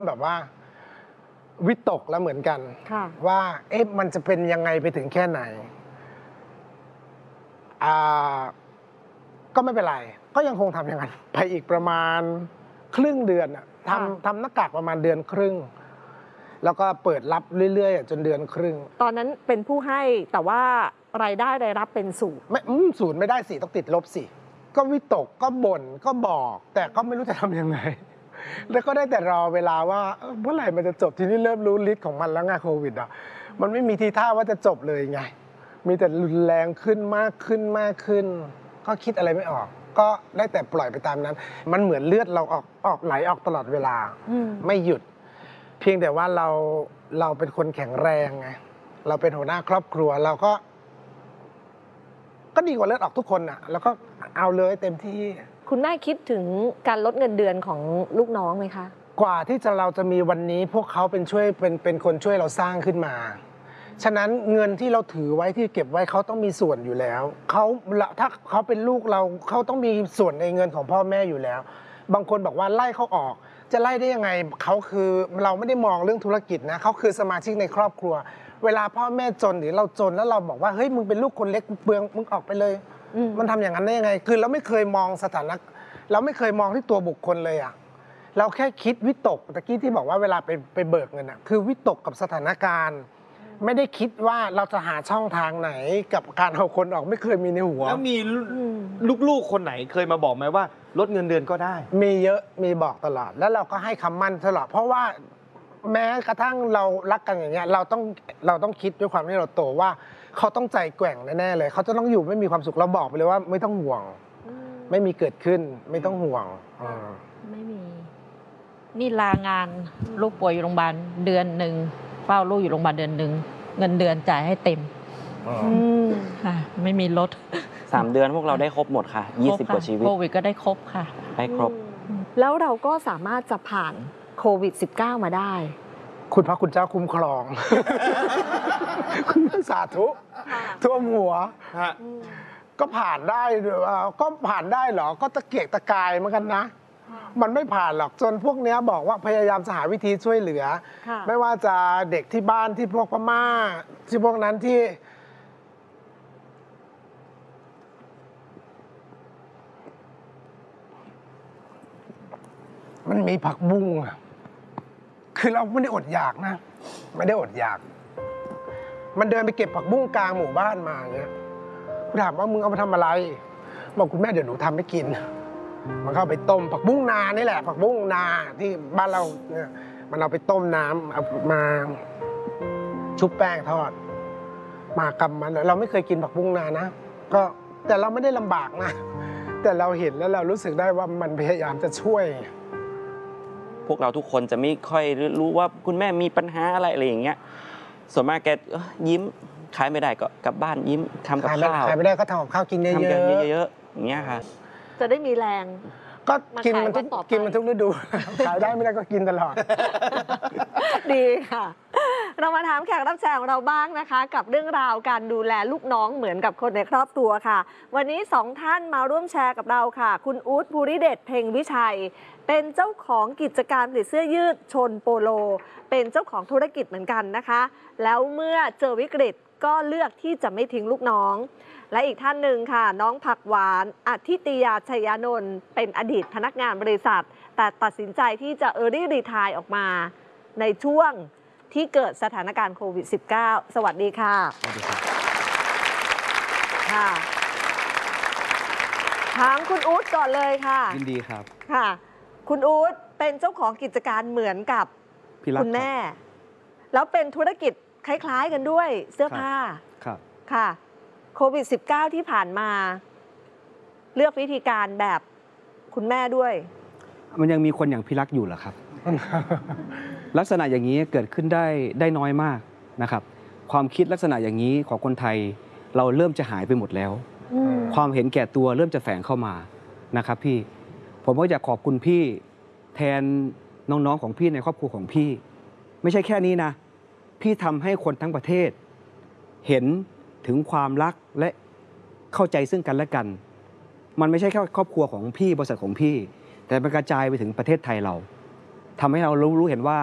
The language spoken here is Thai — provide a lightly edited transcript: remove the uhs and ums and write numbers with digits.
แบบว่าวิตกแล้วเหมือนกันว่ามันจะเป็นยังไงไปถึงแค่ไหนก็ไม่เป็นไรก็ยังคงทำอย่างนั้นไปอีกประมาณครึ่งเดือนทำหน้ากากประมาณเดือนครึ่งแล้วก็เปิดรับเรื่อยๆจนเดือนครึ่งตอนนั้นเป็นผู้ให้แต่ว่ารายได้รายรับเป็นศูนย์ศูนย์ไม่ได้สิต้องติดลบสิก็วิตกก็บ่นก็บอกแต่ก็ไม่รู้จะทำยังไงแล้วก็ได้แต่รอเวลาว่าเมื่อไหร่มันจะจบทีนี้เริ่มรู้ฤทธิ์ของมันแล้วไงโควิดมันไม่มีทีท่าว่าจะจบเลยไงมีแต่รุนแรงขึ้นมากขึ้นมากขึ้นก็คิดอะไรไม่ออกก็ได้แต่ปล่อยไปตามนั้นมันเหมือนเลือดเราออกไหลออกตลอดเวลาไม่หยุดเพียงแต่ว่าเราเป็นคนแข็งแรงไงเราเป็นหัวหน้าครอบครัวเราก็ดีกว่าเลือดออกทุกคนแล้วก็เอาเลยเต็มที่คุณแม่คิดถึงการลดเงินเดือนของลูกน้องไหมคะกว่าที่เราจะมีวันนี้พวกเขาเป็นคนช่วยเราสร้างขึ้นมาฉะนั้นเงินที่เราถือไว้ที่เก็บไว้เขาต้องมีส่วนอยู่แล้วถ้าเขาเป็นลูกเราเขาต้องมีส่วนในเงินของพ่อแม่อยู่แล้วบางคนบอกว่าไล่เขาออกจะไล่ได้ยังไงเขาคือเราไม่ได้มองเรื่องธุรกิจนะเขาคือสมาชิกในครอบครัวเวลาพ่อแม่จนหรือเราจนแล้วเราบอกว่าเฮ้ยมึงเป็นลูกคนเล็กเปลืองมึงออกไปเลยมันทำอย่างนั้นได้ยังไงคือเราไม่เคยมองสถานะเราไม่เคยมองที่ตัวบุคคลเลยเราแค่คิดวิตกตะกี้ที่บอกว่าเวลาไปเบิกเงินคือวิตกกับสถานการณ์ไม่ได้คิดว่าเราจะหาช่องทางไหนกับการเอาคนออกไม่เคยมีในหัวแล้วมีลูกๆคนไหนเคยมาบอกไหมว่าลดเงินเดือนก็ได้มีเยอะมีบอกตลอดแล้วเราก็ให้คำมั่นตลอดเพราะว่าแม้กระทั่งเรารักกันอย่างเงี้ยเราต้องคิดด้วยความที่เราโตว่าเขาต้องใจแกว่งแน่ๆเลยเขาจะต้องอยู่ไม่มีความสุขเราบอกไปเลยว่าไม่ต้องห่วงไม่มีเกิดขึ้นไม่ต้องห่วงไม่มีนี่ลางานลูกป่วยอยู่โรงพยาบาลเดือนหนึ่งเฝ้าลูกอยู่โรงพยาบาลเดือนหนึ่งเงินเดือนจ่ายให้เต็มค่ะไม่มีลด 3 เดือนพวกเราได้ครบหมดค่ะ20 กว่าชีวิตโควิดก็ได้ครบค่ะได้ครบแล้วเราก็สามารถจะผ่านโควิด -19 มาได้คุณพระคุณเจ้าคุ้มครองสาธุท่วมหัวก็ผ่านได้ก็ผ่านได้เหรอก็ตะเกียกตะกายเหมือนกันนะมันไม่ผ่านหรอกจนพวกนี้บอกว่าพยายามจะหาวิธีช่วยเหลือไม่ว่าจะเด็กที่บ้านที่พวกพม่าที่พวกนั้นที่มันมีผักบุ้งคือเราไม่ได้อดอยากนะไม่ได้อดอยากมันเดินไปเก็บผักบุ้งกลางหมู่บ้านมาอย่างเงี้ยกูถามว่ามึงเอามาทำอะไรบอกคุณแม่เดี๋ยวหนูทำให้กินมันเข้าไปต้มผักบุ้งนานี่แหละผักบุ้งนาที่บ้านเราเนี่ยมันเอาไปต้มน้ำเอามาชุบแป้งทอดมากำมันเราไม่เคยกินผักบุ้งนานะก็แต่เราไม่ได้ลำบากนะแต่เราเห็นแล้วเรารู้สึกได้ว่ามันพยายามจะช่วยพวกเราทุกคนจะไม่ค่อยรู้ว่าคุณแม่มีปัญหาอะไรอย่างเงี้ยส่วนมากแกยิ้มขายไม่ได้ก็กลับบ้านยิ้มทำกับข้าวขายไม่ได้ก็ทำกับข้าวกินเยอะๆอย่างเงี้ยค่ะจะได้มีแรงก็กินมันทุกฤดูขายได้ไม่ได้ก็กินตลอดดีค่ะเรามาถามแขกรับเชิญของเราบ้างนะคะกับเรื่องราวการดูแลลูกน้องเหมือนกับคนในครอบครัวค่ะวันนี้2 ท่านมาร่วมแชร์กับเราค่ะคุณอู๊ด ภูริเดช เพ็งวิชัยเป็นเจ้าของกิจการผลิตเสื้อยืดชนโปโลเป็นเจ้าของธุรกิจเหมือนกันนะคะแล้วเมื่อเจอวิกฤตก็เลือกที่จะไม่ทิ้งลูกน้องและอีกท่านหนึ่งค่ะน้องผักหวานอธิตยา ชัยานนท์เป็นอดีตพนักงานบริษัทแต่ตัดสินใจที่จะearly retire ออกมาในช่วงที่เกิดสถานการณ์โควิด -19 สวัสดีค่ะสวัสดีครับค่ะถามคุณอู๊ดก่อนเลยค่ะยินดีครับค่ะคุณอู๊ดเป็นเจ้าของกิจการเหมือนกับคุณแม่แล้วเป็นธุรกิจคล้ายๆกันด้วยเสื้อผ้าครับค่ะโควิด -19 ที่ผ่านมาเลือกวิธีการแบบคุณแม่ด้วยมันยังมีคนอย่างพี่รักอยู่เหรอครับ ลักษณะอย่างนี้เกิดขึ้นได้น้อยมากนะครับความคิดลักษณะอย่างนี้ของคนไทยเราเริ่มจะหายไปหมดแล้วความเห็นแก่ตัวเริ่มจะแฝงเข้ามานะครับพี่ผมก็อยากขอบคุณพี่แทนน้องๆของพี่ในครอบครัวของพี่ไม่ใช่แค่นี้นะพี่ทำให้คนทั้งประเทศเห็นถึงความรักและเข้าใจซึ่งกันและกันมันไม่ใช่แค่ครอบครัวของพี่บริษัทของพี่แต่มันกระจายไปถึงประเทศไทยเราทำให้เรารู้เห็นว่า